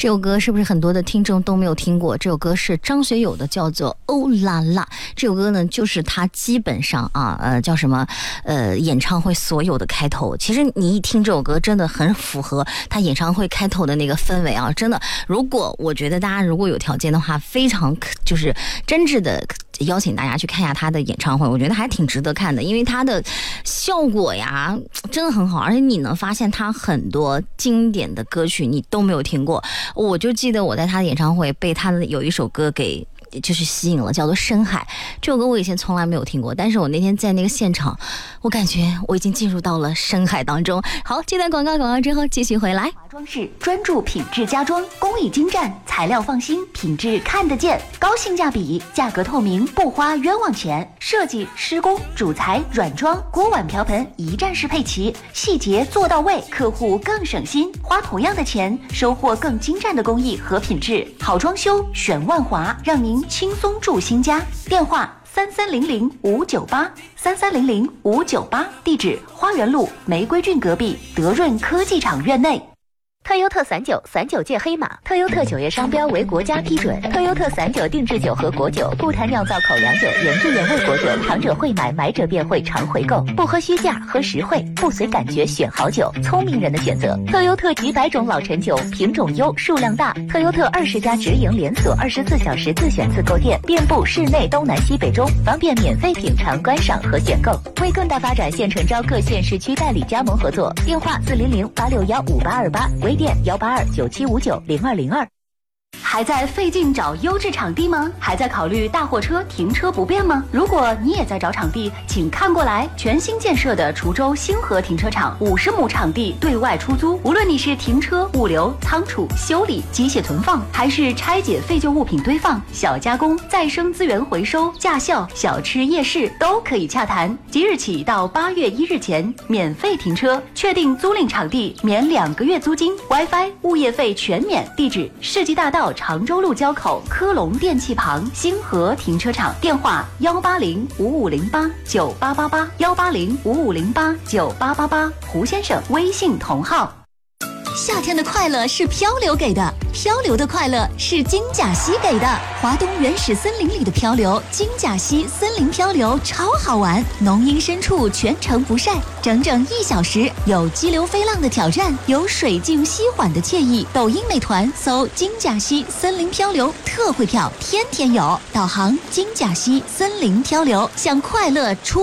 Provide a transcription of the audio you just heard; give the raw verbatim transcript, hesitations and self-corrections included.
这首歌是不是很多的听众都没有听过？这首歌是张学友的，叫做《欧啦啦》。这首歌呢，就是他基本上啊，呃，叫什么，呃，演唱会所有的开头。其实你一听这首歌，真的很符合他演唱会开头的那个氛围啊！真的，如果我觉得大家如果有条件的话，非常就是真挚的邀请大家去看一下他的演唱会，我觉得还挺值得看的，因为他的效果呀真的很好，而且你能发现他很多经典的歌曲你都没有听过。我就记得我在他的演唱会被他的有一首歌给就是吸引了，叫做《深海》。这首歌我以前从来没有听过，但是我那天在那个现场，我感觉我已经进入到了深海当中。好，这段广告广告之后继续回来。 华装饰专注品质家装，工艺精湛，材料放心，品质看得见，高性价比，价格透明，不花冤枉钱。设计、施工、主材、软装、锅碗瓢盆一站式配齐，细节做到位，客户更省心，花同样的钱收获更精湛的工艺和品质。好装修选万华，让您轻松住新家。电话三三零零五九八三三零零五九八，地址花园路玫瑰郡隔壁德润科技厂院内。特优特散酒，散酒界黑马。特优特酒业商标为国家批准。特优特散酒定制酒和果酒，不谈酿造口粮酒，原汁原味果酒，尝者会买，买者便会常回购。不喝虚价，喝实惠，不随感觉选好酒，聪明人的选择。特优特几百种老陈酒，品种优，数量大。特优特二十家直营连锁，二十四小时自选自购店，遍布市内东南西北中，方便免费品尝、观赏和选购。为更大发展，现诚招各县市区代理加盟合作。电话四零零八六幺五八二八，微店幺八二九七五九零二零二。还在费劲找优质场地吗？还在考虑大货车停车不便吗？如果你也在找场地，请看过来，全新建设的滁州星河停车场，五十亩场地对外出租。无论你是停车、物流、仓储、修理、机械存放，还是拆解废旧物品堆放、小加工、再生资源回收、驾校、小吃夜市，都可以洽谈。即日起到八月一日前，免费停车，确定租赁场地免两个月租金 ，WiFi、物业费全免。地址：世纪大道常州路交口科龙电器旁星河停车场。电话：幺八零五五零八九八八八幺八零五五零八九八八八。胡先生微信同号。 夏天的快乐是漂流给的，漂流的快乐是金甲溪给的。华东原始森林里的漂流，金甲溪森林漂流超好玩，浓荫深处全程不晒，整整一小时，有激流飞浪的挑战，有水静溪缓的惬意。抖音美团搜金甲溪森林漂流，特惠票天天有，导航金甲溪森林漂流，向快乐出